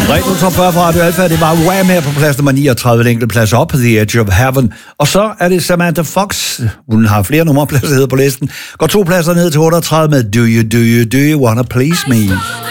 Retro Top 40 fra Radio Alfa, det var Wham her på plads nummer 39, den enkelte plads op på The Edge of Heaven. Og så er det Samantha Fox, hun har flere numre placeret på listen, går 2 pladser ned til 38 med Do You Wanna Please Me.